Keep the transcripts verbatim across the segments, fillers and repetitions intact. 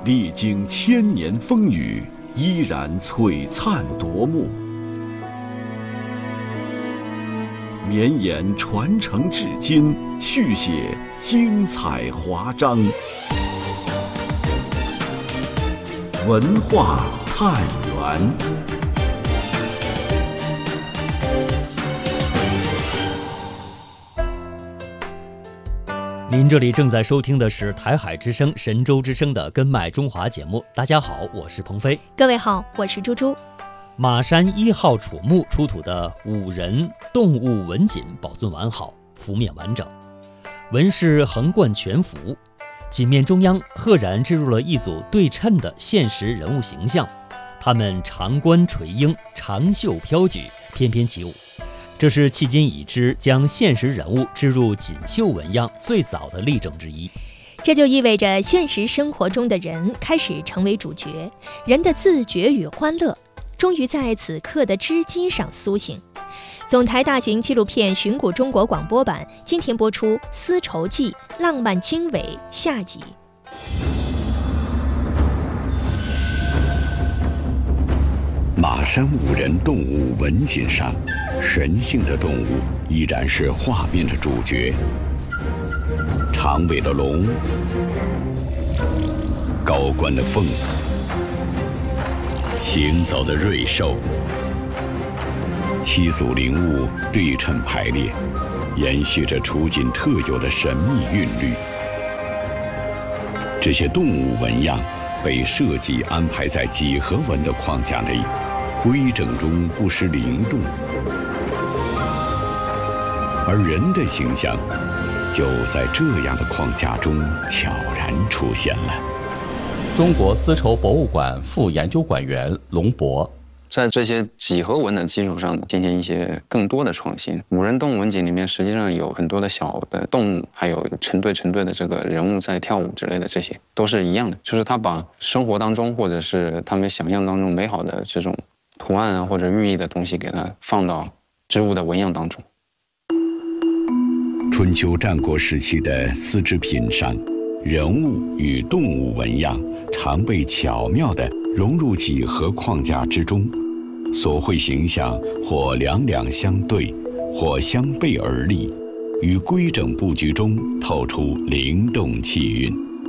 历经千年风雨，依然璀璨夺目。绵延传承至今，续写精彩华章。文化探源。 您这里正在收听的是台海之声、神州之声的根脉中华节目。大家好，我是鹏飞。 各位好，我是猪猪。 马山一号楚墓出土的五人动物纹锦保存完好，幅面完整，纹饰横贯全幅，锦面中央赫然置入了一组对称的现实人物形象，他们长冠垂缨，长袖飘举，翩翩起舞。这是迄今已知将现实人物置入锦绣纹样最早的例证之一。 这就意味着现实生活中的人开始成为主角，人的自觉与欢乐终于在此刻的织机上苏醒。总台大型纪录片《寻古中国》广播版今天播出《丝绸记：浪漫经纬》下集。 马山五人动物纹锦上，神性的动物依然是画面的主角。长尾的龙，高冠的凤，行走的瑞兽，七组灵物对称排列，延续着楚锦特有的神秘韵律。这些动物纹样被设计安排在几何纹的框架内，规整中不失灵动，而人的形象就在这样的框架中悄然出现了。 中国丝绸博物馆副研究馆员龙博， 在这些几何纹的基础上进行一些更多的创新。五人动物纹锦里面实际上有很多的小的动物，还有成对成对的这个人物在跳舞之类的，这些都是一样的，就是他把生活当中或者是他们想象当中美好的这种图案啊或者寓意的东西给它放到植物的纹样当中。 春秋战国时期的丝织品上，人物与动物纹样常被巧妙地融入几何框架之中，所绘形象或两两相对，或相背而立，于规整布局中透出灵动气韵。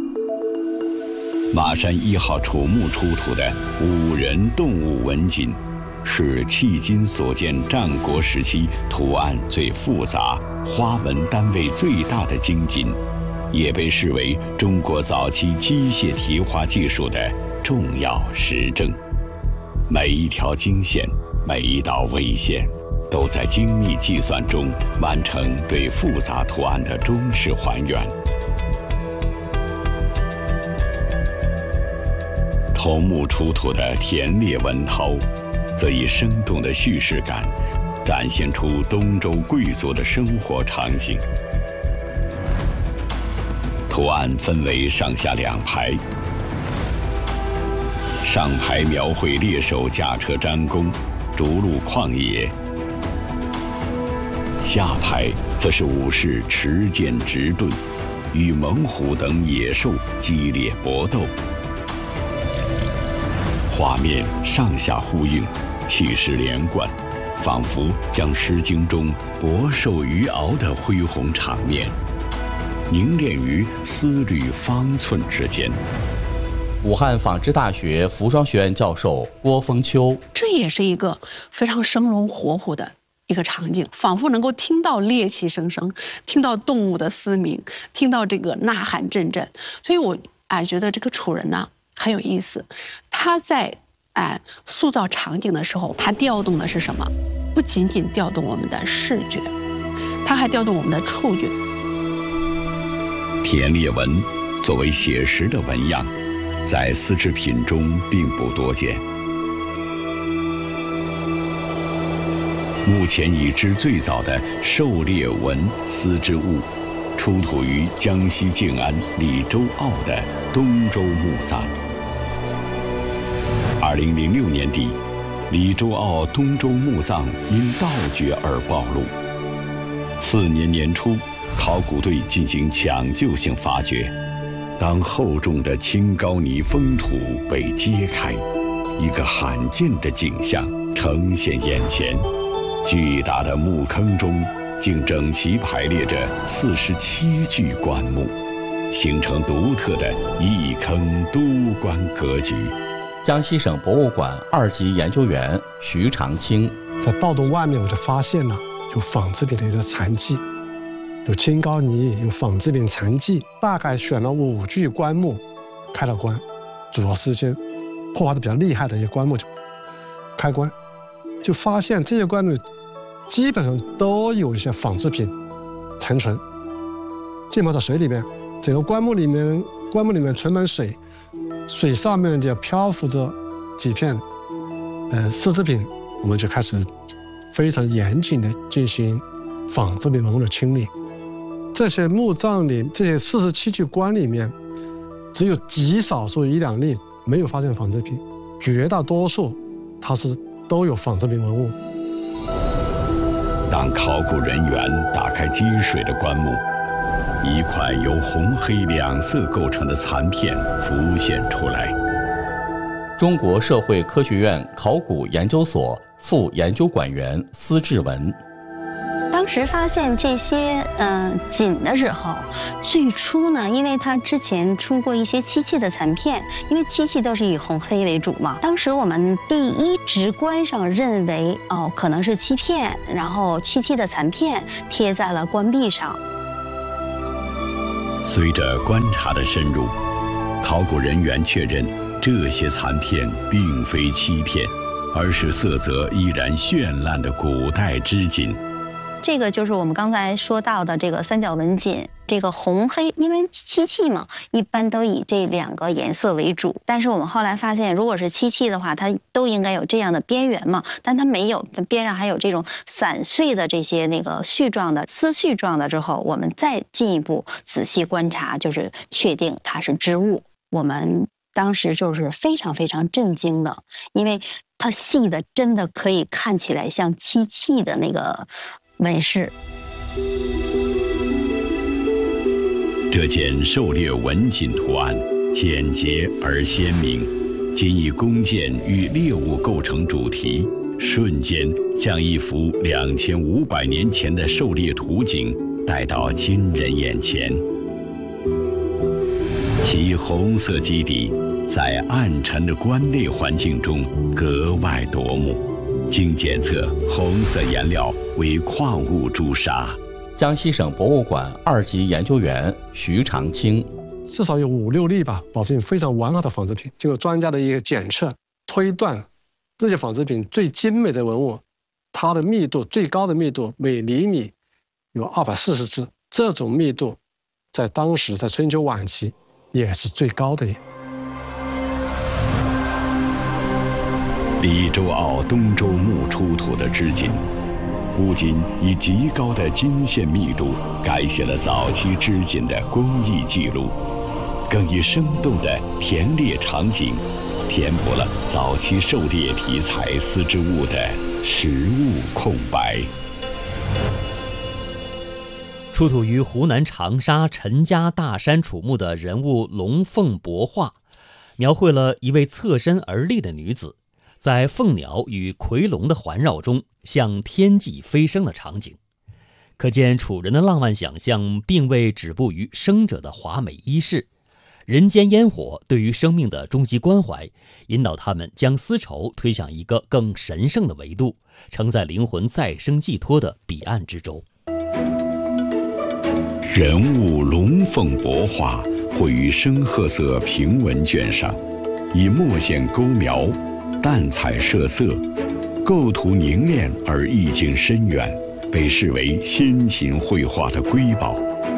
马山一号楚墓出土的五人动物纹锦，是迄今所见战国时期图案最复杂、花纹单位最大的金锦，也被视为中国早期机械提花技术的重要实证。每一条经线，每一道微线，都在精密计算中完成对复杂图案的忠实还原。头目出土的田猎纹涛，则以生动的叙事感，展现出东周贵族的生活场景。图案分为上下两排，上排描绘猎手驾车张弓，逐鹿旷野；下排则是武士持剑执盾，与猛虎等野兽激烈搏斗。画面上下呼应，气势连贯，仿佛将《诗经》中博兽于敖的恢宏场面凝练于丝缕方寸之间。 武汉纺织大学服装学院教授郭峰秋， 这也是一个非常生龙活虎的一个场景，仿佛能够听到猎气声声，听到动物的嘶鸣，听到这个呐喊阵阵。所以我哎觉得这个楚人呢很有意思，他在哎塑造场景的时候，他调动的是什么？不仅仅调动我们的视觉，他还调动我们的触觉。 田猎纹作为写实的纹样，在丝织品中并不多见。目前已知最早的狩猎纹丝织物，出土于江西靖安李周傲的东周墓葬。二零零六年底，李周傲东周墓葬因盗掘而暴露。次年年初，考古队进行抢救性发掘， 当厚重的青高泥封土被揭开，一个罕见的景象呈现眼前。巨大的墓坑中，竟整齐排列着四十七具棺木，形成独特的一坑多棺格局。 江西省博物馆二级研究员徐长青在盗洞外面，我就发现了有纺织品的一个残迹，有青高泥，有纺织品残迹，大概选了五具棺木开了棺，主要是一些破坏的比较厉害的一些棺木开棺，就发现这些棺木基本上都有一些纺织品残存，浸泡在水里面，整个棺木里面棺木里面存满水，水上面就漂浮着几片呃丝织品，我们就开始非常严谨的进行纺织品文物的清理。这些墓葬里，这些四十七具棺里面，只有极少数一两例没有发现纺织品，绝大多数它是都有纺织品文物。 当考古人员打开积水的棺木，一块由红黑两色构成的残片浮现出来。 中国社会科学院考古研究所副研究馆员司志文。 当时发现这些呃锦的时候，最初呢，因为它之前出过一些漆器的残片，因为漆器都是以红黑为主嘛。当时我们第一直观上认为哦，可能是漆片，然后漆器的残片贴在了棺壁上。 随着观察的深入，考古人员确认这些残片并非漆片，而是色泽依然绚烂的古代织锦。 这个就是我们刚才说到的这个三角纹锦，这个红黑，因为漆器嘛，一般都以这两个颜色为主。但是我们后来发现，如果是漆器的话，它都应该有这样的边缘嘛，但它没有，边上还有这种散碎的这些那个絮状的丝絮状的。之后，我们再进一步仔细观察，就是确定它是织物。我们当时就是非常非常震惊的，因为它细的真的可以看起来像漆器的那个纹饰。 这件狩猎纹锦图案简洁而鲜明，仅以弓箭与猎物构成主题，瞬间将一幅两千五百年前的狩猎图景带到今人眼前。其红色基底在暗沉的棺内环境中格外夺目，经检测，红色颜料为矿物朱砂。 江西省博物馆二级研究员徐长青， 至少有五六例吧，保持非常完好的纺织品。经过专家的一个检测推断，这些纺织品最精美的文物，它的密度最高的密度每厘米有二百四十只，这种密度在当时在春秋晚期也是最高的。 李周坳东周墓出土的织锦，不仅以极高的金线密度改写了早期织锦的工艺记录，更以生动的田猎场景填补了早期狩猎题材丝织物的实物空白。 出土于湖南长沙陈家大山楚墓的人物龙凤帛画，描绘了一位侧身而立的女子，在凤鸟与夔龙的环绕中向天际飞升的场景，可见楚人的浪漫想象并未止步于生者的华美衣饰，人间烟火对于生命的终极关怀，引导他们将丝绸推向一个更神圣的维度，承载灵魂再生寄托的彼岸之舟。 人物龙凤帛画绘于深褐色平纹卷上，以墨线勾描，淡彩设色，构图凝练而意境深远，被视为先秦绘画的瑰宝。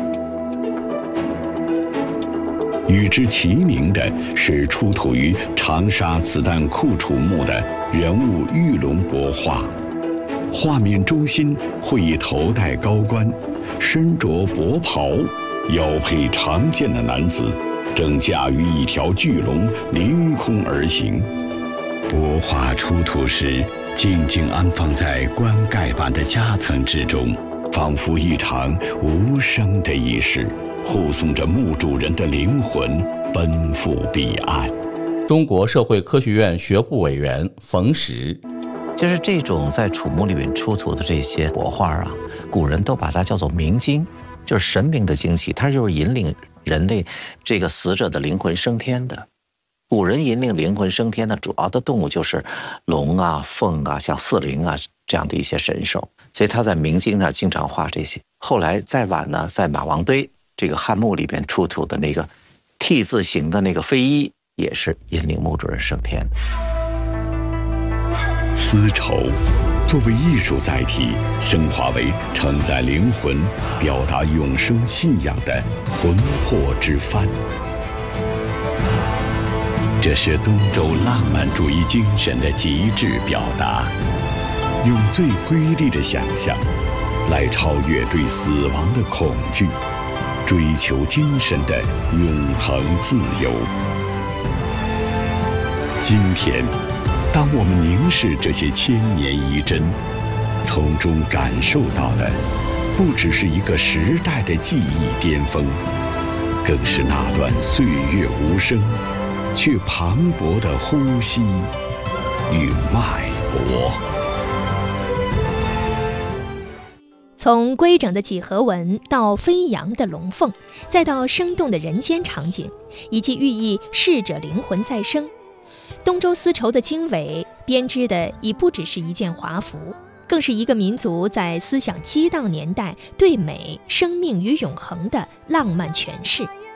与之齐名的是出土于长沙子弹库楚墓的人物玉龙帛画，画面中心绘以头戴高冠，身着薄袍，腰佩长剑的男子，正驾驭一条巨龙凌空而行。帛画出土时，静静安放在棺盖板的夹层之中，仿佛一场无声的仪式。 护送着墓主人的灵魂奔赴彼岸。 中国社会科学院学部委员冯石， 就是这种在楚墓里面出土的这些帛画啊，古人都把它叫做冥经，就是神明的精气，它就是引领人类这个死者的灵魂升天的。古人引领灵魂升天的主要的动物就是龙啊、凤啊、像四灵啊这样的一些神兽，所以他在冥经上经常画这些。后来再晚呢，在马王堆这个汉墓里边出土的那个 T 字形的那个飞衣，也是引领墓主人升天的。 丝绸作为艺术载体，升华为承载灵魂、表达永生信仰的魂魄之帆。这是东周浪漫主义精神的极致表达，用最瑰丽的想象来超越对死亡的恐惧，追求精神的永恒自由。今天，当我们凝视这些千年遗珍，从中感受到的不只是一个时代的记忆巅峰，更是那段岁月无声却磅礴的呼吸与脉搏。 从规整的几何纹到飞扬的龙凤，再到生动的人间场景，以及寓意逝者灵魂再生，东周丝绸的经纬编织的已不只是一件华服，更是一个民族在思想激荡年代对美、生命与永恒的浪漫诠释。